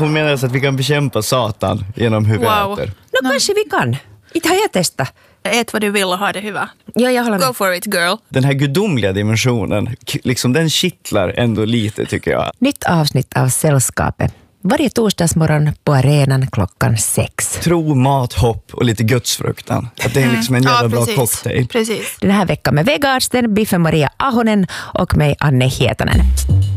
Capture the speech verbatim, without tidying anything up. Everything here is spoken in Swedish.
hon menar alltså att vi kan bekämpa Satan genom hur vi Wow. äter. No, kanske vi kan. Inte har jag testat. Ät vad du vill och ha det hyvä. Ja, jag håller med. Go for it, girl. Den här gudomliga dimensionen, k- liksom den kittlar ändå lite tycker jag. Nytt avsnitt av Sällskapet. Varje torsdagsmorgon på arenan klockan sex. Tro, mat, hopp och lite gudsfruktan. Att det är liksom en jävla Ja, bra precis. cocktail. Precis. Den här veckan med Vega Arsten, Biffe Maria Ahonen och mig Anne Hietanen.